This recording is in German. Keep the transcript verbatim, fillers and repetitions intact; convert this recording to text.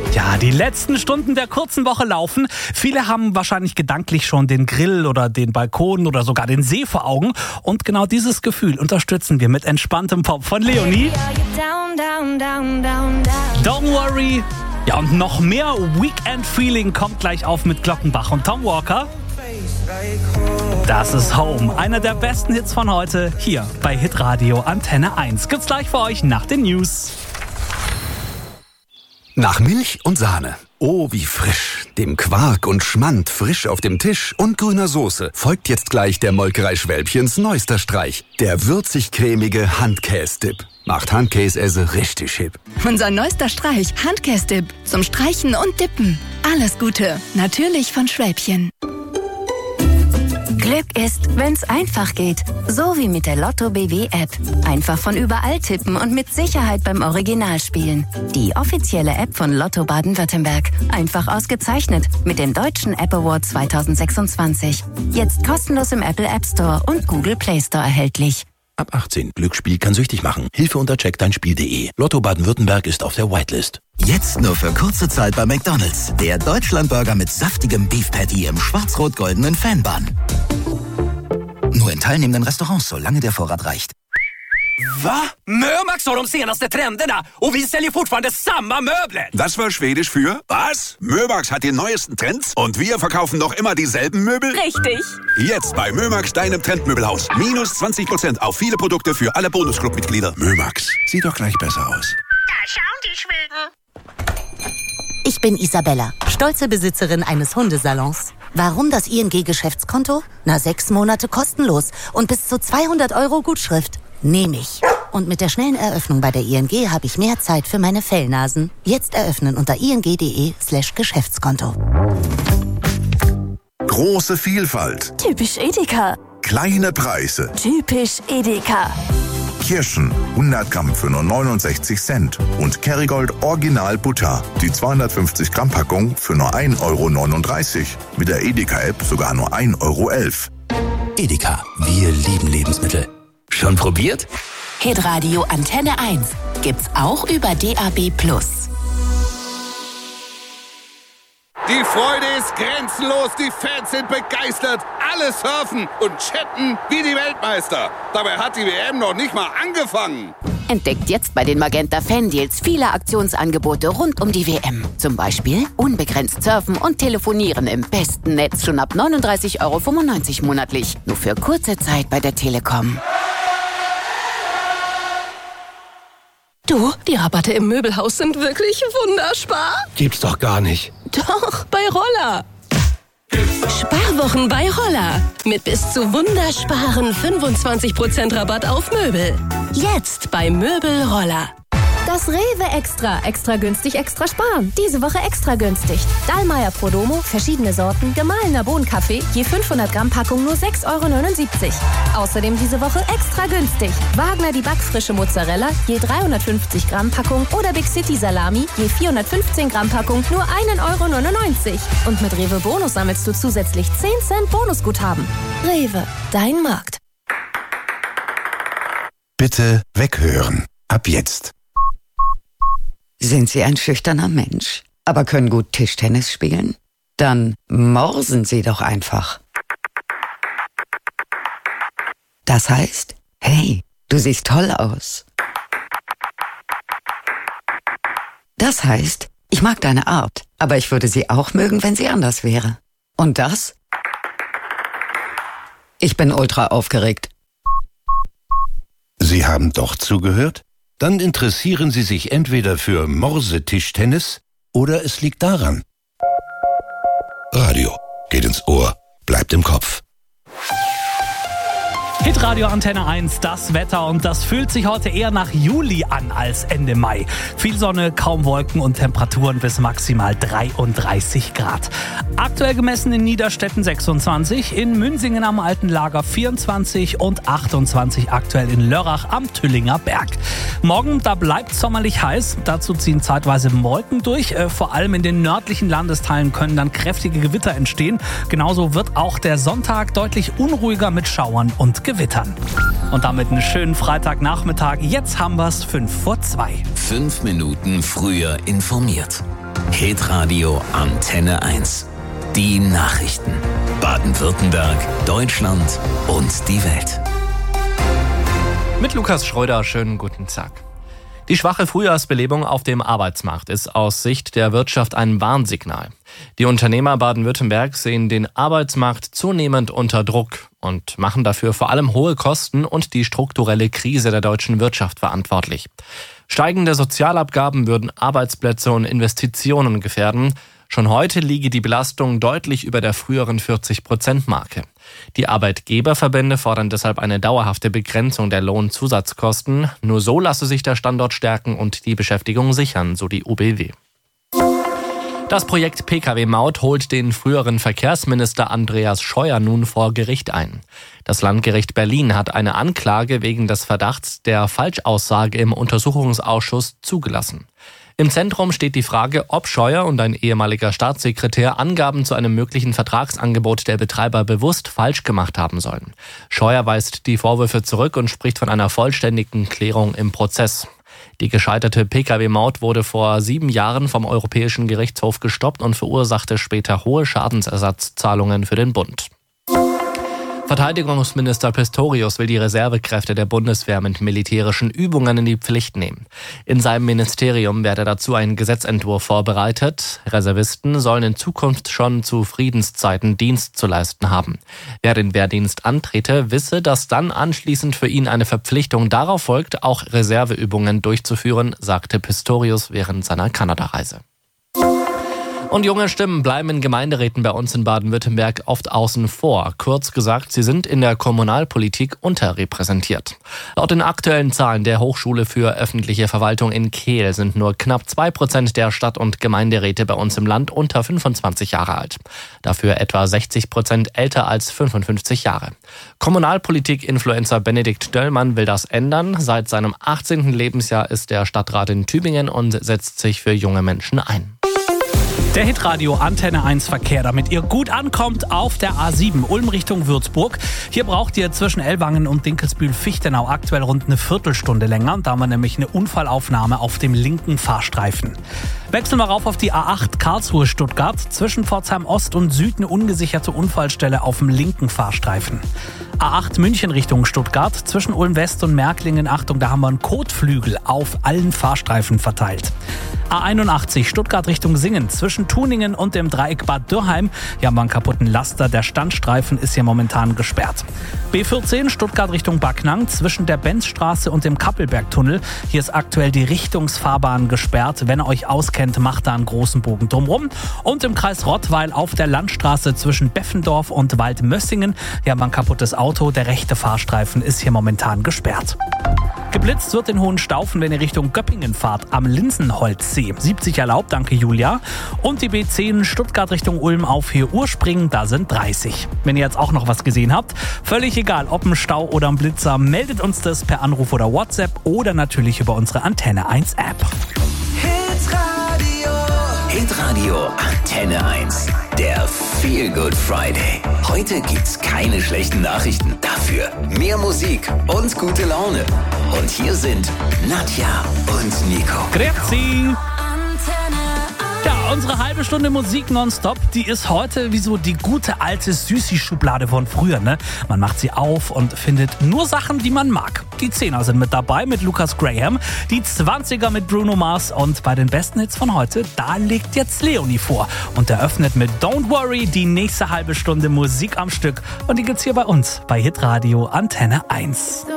Ja, die letzten Stunden der kurzen Woche laufen. Viele haben wahrscheinlich gedanklich schon den Grill oder den Balkon oder sogar den See vor Augen. Und genau dieses Gefühl unterstützen wir mit entspanntem Pop von Leonie. Don't worry. Ja, und noch mehr Weekend-Feeling kommt gleich auf mit Glockenbach und Tom Walker. Das ist Home, einer der besten Hits von heute, hier bei Hitradio Antenne eins. Gibt's gleich für euch nach den News. Nach Milch und Sahne. Oh, wie frisch. Dem Quark und Schmand frisch auf dem Tisch und grüner Soße folgt jetzt gleich der Molkerei Schwälbchens neuester Streich. Der würzig-cremige Handkäse-Dip. Macht Handkäse richtig hip. Unser neuester Streich, Handkäse-Dip. Zum Streichen und Dippen. Alles Gute. Natürlich von Schwälbchen. Glück ist, wenn's einfach geht. So wie mit der Lotto B W App. Einfach von überall tippen und mit Sicherheit beim Original spielen. Die offizielle App von Lotto Baden-Württemberg. Einfach ausgezeichnet mit dem Deutschen App Award zwanzig sechsundzwanzig. Jetzt kostenlos im Apple App Store und Google Play Store erhältlich. Ab achtzehn. Glücksspiel kann süchtig machen. Hilfe unter check dein spiel punkt de. Lotto Baden-Württemberg ist auf der Whitelist. Jetzt nur für kurze Zeit bei McDonald's. Der Deutschlandburger mit saftigem Beef Patty im schwarz-rot-goldenen Fanbun. Nur in teilnehmenden Restaurants, solange der Vorrat reicht. Va? Mömax har de senaste trenderna och vi säljer fortfarande samma möbler. Das war Schwedisch für was? Mömax hat die neuesten Trends und wir verkaufen noch immer dieselben Möbel? Richtig. Jetzt bei Mömax, deinem Trendmöbelhaus. Minus zwanzig Prozent auf viele Produkte für alle Bonusclub-Mitglieder. Mömax. Sieht doch gleich besser aus. Da schauen die Schweden. Ich bin Isabella, stolze Besitzerin eines Hundesalons. Warum das I N G-Geschäftskonto? Na, sechs Monate kostenlos und bis zu zweihundert Euro Gutschrift. Nehme ich. Und mit der schnellen Eröffnung bei der I N G habe ich mehr Zeit für meine Fellnasen. Jetzt eröffnen unter ing.de slash Geschäftskonto. Große Vielfalt. Typisch Edeka. Kleine Preise. Typisch Edeka. Kirschen, hundert Gramm für nur neunundsechzig Cent. Und Kerrygold Original Butter, die zweihundertfünfzig Gramm Packung für nur ein Euro neununddreißig. Mit der Edeka-App sogar nur ein Euro elf. Edeka, wir lieben Lebensmittel. Schon probiert? Hitradio Antenne eins. Gibt's auch über D A B plus. Die Freude ist grenzenlos, die Fans sind begeistert, alle surfen und chatten wie die Weltmeister. Dabei hat die W M noch nicht mal angefangen. Entdeckt jetzt bei den Magenta Fan-Deals viele Aktionsangebote rund um die W M. Zum Beispiel unbegrenzt surfen und telefonieren im besten Netz schon ab neununddreißig Euro fünfundneunzig monatlich. Nur für kurze Zeit bei der Telekom. Du, die Rabatte im Möbelhaus sind wirklich wunderspar. Gibt's doch gar nicht. Doch, bei Roller. Sparwochen bei Roller. Mit bis zu wundersparen fünfundzwanzig Prozent Rabatt auf Möbel. Jetzt bei Möbel Roller. Das Rewe Extra. Extra günstig, extra sparen. Diese Woche extra günstig. Dallmayr Prodomo, verschiedene Sorten, gemahlener Bohnenkaffee, je fünfhundert Gramm Packung nur sechs Euro neunundsiebzig. Außerdem diese Woche extra günstig. Wagner die backfrische Mozzarella, je dreihundertfünfzig Gramm Packung oder Big City Salami, je vierhundertfünfzehn Gramm Packung nur ein Euro neunundneunzig. Und mit Rewe Bonus sammelst du zusätzlich zehn Cent Bonusguthaben. Rewe, dein Markt. Bitte weghören. Ab jetzt. Sind Sie ein schüchterner Mensch, aber können gut Tischtennis spielen? Dann morsen Sie doch einfach. Das heißt, hey, du siehst toll aus. Das heißt, ich mag deine Art, aber ich würde sie auch mögen, wenn sie anders wäre. Und das? Ich bin ultra aufgeregt. Sie haben doch zugehört? Dann interessieren Sie sich entweder für Morsetischtennis oder es liegt daran. Radio geht ins Ohr, bleibt im Kopf. Hitradio Antenne eins, das Wetter, und das fühlt sich heute eher nach Juli an als Ende Mai. Viel Sonne, kaum Wolken und Temperaturen bis maximal dreiunddreißig Grad. Aktuell gemessen in Niederstetten sechsundzwanzig, in Münsingen am Alten Lager vierundzwanzig und achtundzwanzig aktuell in Lörrach am Tüllinger Berg. Morgen, da bleibt sommerlich heiß, dazu ziehen zeitweise Wolken durch. Äh, vor allem in den nördlichen Landesteilen können dann kräftige Gewitter entstehen. Genauso wird auch der Sonntag deutlich unruhiger mit Schauern und Gewittern. Und damit einen schönen Freitagnachmittag. Jetzt haben wir es fünf vor zwei. Fünf Minuten früher informiert. Hitradio Antenne eins. Die Nachrichten. Baden-Württemberg, Deutschland und die Welt. Mit Lukas Schröder, schönen guten Tag. Die schwache Frühjahrsbelebung auf dem Arbeitsmarkt ist aus Sicht der Wirtschaft ein Warnsignal. Die Unternehmer Baden-Württembergs sehen den Arbeitsmarkt zunehmend unter Druck und machen dafür vor allem hohe Kosten und die strukturelle Krise der deutschen Wirtschaft verantwortlich. Steigende Sozialabgaben würden Arbeitsplätze und Investitionen gefährden. Schon heute liege die Belastung deutlich über der früheren vierzig-Prozent-Marke. Die Arbeitgeberverbände fordern deshalb eine dauerhafte Begrenzung der Lohnzusatzkosten. Nur so lasse sich der Standort stärken und die Beschäftigung sichern, so die U B W. Das Projekt P K W-Maut holt den früheren Verkehrsminister Andreas Scheuer nun vor Gericht ein. Das Landgericht Berlin hat eine Anklage wegen des Verdachts der Falschaussage im Untersuchungsausschuss zugelassen. Im Zentrum steht die Frage, ob Scheuer und ein ehemaliger Staatssekretär Angaben zu einem möglichen Vertragsangebot der Betreiber bewusst falsch gemacht haben sollen. Scheuer weist die Vorwürfe zurück und spricht von einer vollständigen Klärung im Prozess. Die gescheiterte P K W-Maut wurde vor sieben Jahren vom Europäischen Gerichtshof gestoppt und verursachte später hohe Schadensersatzzahlungen für den Bund. Verteidigungsminister Pistorius will die Reservekräfte der Bundeswehr mit militärischen Übungen in die Pflicht nehmen. In seinem Ministerium werde dazu ein Gesetzentwurf vorbereitet. Reservisten sollen in Zukunft schon zu Friedenszeiten Dienst zu leisten haben. Wer den Wehrdienst antrete, wisse, dass dann anschließend für ihn eine Verpflichtung darauf folgt, auch Reserveübungen durchzuführen, sagte Pistorius während seiner Kanada-Reise. Und junge Stimmen bleiben in Gemeinderäten bei uns in Baden-Württemberg oft außen vor. Kurz gesagt, sie sind in der Kommunalpolitik unterrepräsentiert. Laut den aktuellen Zahlen der Hochschule für öffentliche Verwaltung in Kehl sind nur knapp zwei Prozent der Stadt- und Gemeinderäte bei uns im Land unter fünfundzwanzig Jahre alt. Dafür etwa sechzig Prozent älter als fünfundfünfzig Jahre. Kommunalpolitik-Influencer Benedikt Döllmann will das ändern. Seit seinem achtzehnten Lebensjahr ist er Stadtrat in Tübingen und setzt sich für junge Menschen ein. Der Hitradio Antenne eins Verkehr, damit ihr gut ankommt auf der A sieben Ulm Richtung Würzburg. Hier braucht ihr zwischen Ellwangen und Dinkelsbühl-Fichtenau aktuell rund eine Viertelstunde länger. Da haben wir nämlich eine Unfallaufnahme auf dem linken Fahrstreifen. Wechseln wir rauf auf die A acht Karlsruhe-Stuttgart. Zwischen Pforzheim Ost und Süd eine ungesicherte Unfallstelle auf dem linken Fahrstreifen. A acht München Richtung Stuttgart. Zwischen Ulm West und Märklingen, Achtung, da haben wir einen Kotflügel auf allen Fahrstreifen verteilt. A einundachtzig Stuttgart Richtung Singen. Zwischen Tuningen und dem Dreieck Bad Dürrheim. Hier haben wir einen kaputten Laster. Der Standstreifen ist hier momentan gesperrt. B vierzehn Stuttgart Richtung Backnang. Zwischen der Benzstraße und dem Kappelbergtunnel. Hier ist aktuell die Richtungsfahrbahn gesperrt. Wenn ihr euch auskennt, macht da einen großen Bogen drumrum. Und im Kreis Rottweil auf der Landstraße zwischen Beffendorf und Waldmössingen. Hier haben wir ein kaputtes Auto. Der rechte Fahrstreifen ist hier momentan gesperrt. Geblitzt wird in Hohenstaufen, wenn ihr Richtung Göppingen fahrt, am Linsenholzsee. siebzig erlaubt, danke Julia. Und die B zehn Stuttgart Richtung Ulm auf hier Urspringen, da sind dreißig. Wenn ihr jetzt auch noch was gesehen habt, völlig egal, ob ein Stau oder ein Blitzer, meldet uns das per Anruf oder WhatsApp oder natürlich über unsere Antenne eins App. Hitradio. Hitradio Antenne eins. Der Feel Good Friday. Heute gibt's keine schlechten Nachrichten. Dafür mehr Musik und gute Laune. Und hier sind Nadja und Nico. Grüezi. Ja, unsere halbe Stunde Musik nonstop, die ist heute wie so die gute alte Süßi-Schublade von früher, ne? Man macht sie auf und findet nur Sachen, die man mag. Die Zehner sind mit dabei mit Lucas Graham, die Zwanziger mit Bruno Mars und bei den besten Hits von heute, da legt jetzt Leonie vor und eröffnet mit Don't Worry die nächste halbe Stunde Musik am Stück und die gibt's hier bei uns bei Hitradio Antenne eins.